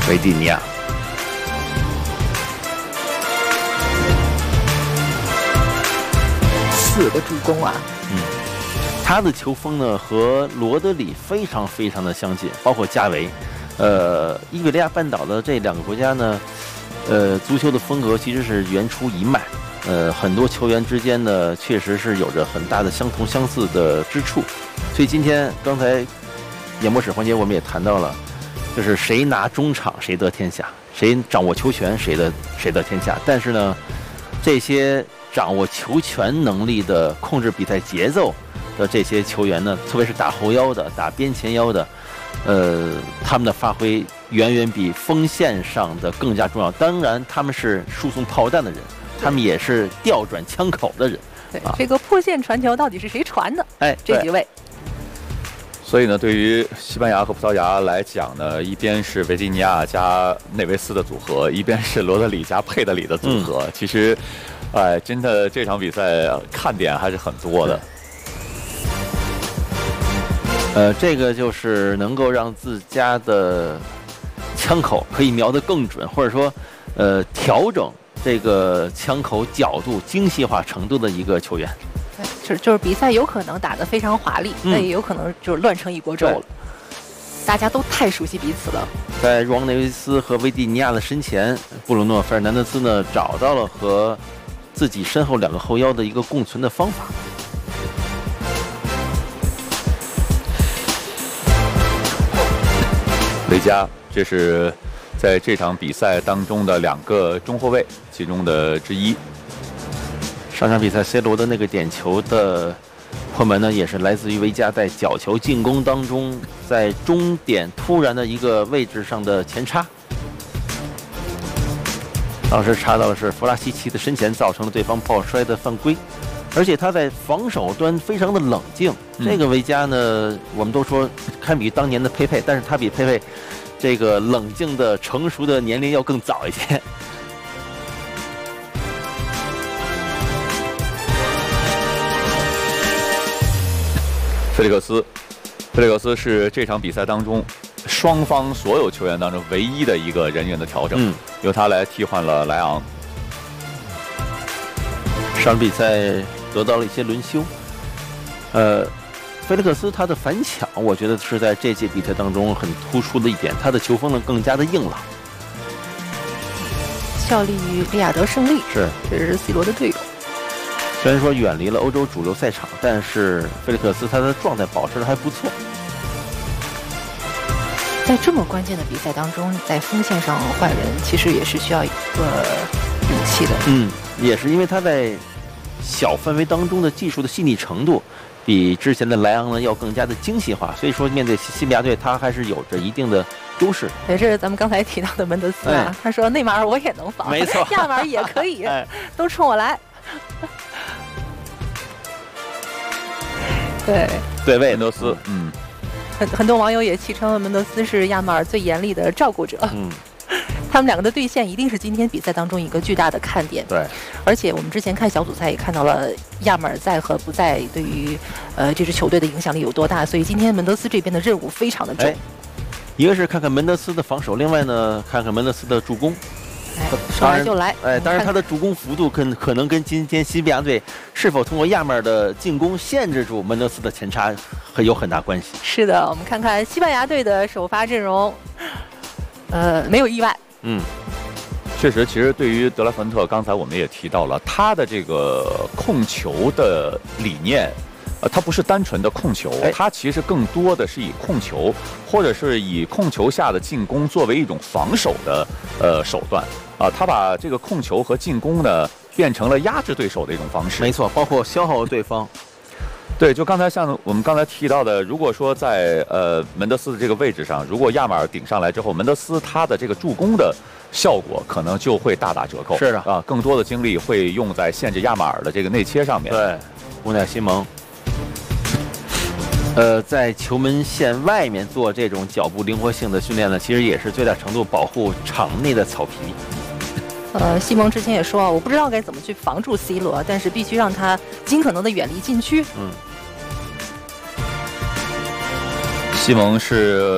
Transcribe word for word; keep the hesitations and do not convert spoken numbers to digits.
维蒂尼亚。 四个助攻啊！ 嗯，他的球风呢和罗德里非常非常的相近，包括加维。呃，伊比利亚半岛的这两个国家呢，呃，足球的风格其实是源出一脉。呃，很多球员之间呢，确实是有着很大的相同相似的之处。所以今天刚才演播室环节我们也谈到了，就是谁拿中场谁得天下，谁掌握球权谁的谁得天下。但是呢，这些掌握球权能力的、控制比赛节奏的这些球员呢，特别是打后腰的、打边前腰的，呃，他们的发挥远远比锋线上的更加重要。当然，他们是输送炮弹的人，他们也是调转枪口的人。 对，啊、这个破线传球到底是谁传的？ 哎， 这几位。 所以呢，对于西班牙和葡萄牙来讲呢，一边是维吉尼亚加内维斯的组合，一边是罗德里加佩德里的组合。嗯、其实，哎、呃，真的这场比赛看点还是很多的。 呃，这个就是能够让自家的枪口可以瞄得更准，或者说，呃，调整这个枪口角度精细化程度的一个球员。 对，就是就是比赛有可能打得非常华丽，那、嗯、也有可能就是乱成一锅粥了。大家都太熟悉彼此了。 在若昂内维斯和维蒂尼亚的身前，布鲁诺·费尔南德斯呢找到了和自己身后两个后腰的一个共存的方法。 维加，这是在这场比赛当中的两个中后卫其中的之一。 上场比赛 C 罗的那个点球的破门呢，也是来自于维加在角球进攻当中，在终点突然的一个位置上的前插。当时插到的是弗拉西奇的身前，造成了对方抱摔的犯规。而且他在防守端非常的冷静。嗯、这个维加呢，我们都说堪比当年的佩佩，但是他比佩佩这个冷静的成熟的年龄要更早一些。 菲利克斯，菲利克斯是这场比赛当中双方所有球员当中唯一的一个人员的调整，嗯、由他来替换了莱昂。 上场比赛得到了一些轮休，呃，菲利克斯他的反抢，我觉得是在这届比赛当中很突出的一点，他的球风呢更加的硬朗， 效力于利雅得胜利， 是， 这是 C 罗的队友。 虽然说远离了欧洲主流赛场，但是菲利克斯他的状态保持的还不错。 在这么关键的比赛当中，在锋线上换人，其实也是需要一个勇气的。 嗯，也是因为他在小范围当中的技术的细腻程度，比之前的莱昂呢要更加的精细化，所以说面对西班牙队，他还是有着一定的优势。 也是咱们刚才提到的门德斯啊，哎、他说内马尔我也能防， 没错， 亚马尔也可以，哎、都冲我来。对对， 门德斯，嗯， 很很多网友也戏称门德斯是亚马尔最严厉的照顾者。嗯。他们两个的对线一定是今天比赛当中一个巨大的看点。 对， 而且我们之前看小组赛也看到了亚马尔在和不在对于呃这支球队的影响力有多大，所以今天门德斯这边的任务非常的重。哎、 一个是看看门德斯的防守，另外呢看看门德斯的助攻。 哎，说来就来。 哎，当然他的助攻幅度可可能跟今天西班牙队是否通过亚马尔的进攻限制住门德斯的前插很有很大关系。 是的，我们看看西班牙队的首发阵容，呃，没有意外。 嗯， 确实，其实对于德拉芬特，刚才我们也提到了他的这个控球的理念，呃，他不是单纯的控球， 哎、 他其实更多的是以控球，或者是以控球下的进攻作为一种防守的呃手段啊、呃，他把这个控球和进攻呢变成了压制对手的一种方式。 没错，包括消耗对方。 对，就刚才像我们刚才提到的，如果说在呃门德斯的这个位置上，如果亚马尔顶上来之后，门德斯他的这个助攻的效果可能就会大打折扣。 是的啊，更多的精力会用在限制亚马尔的这个内切上面。 对，乌奈西蒙，呃，在球门线外面做这种脚步灵活性的训练呢，其实也是最大程度保护场内的草皮。 呃，西蒙之前也说啊，我不知道该怎么去防住 C 罗，但是必须让他尽可能的远离禁区。 嗯。 西蒙是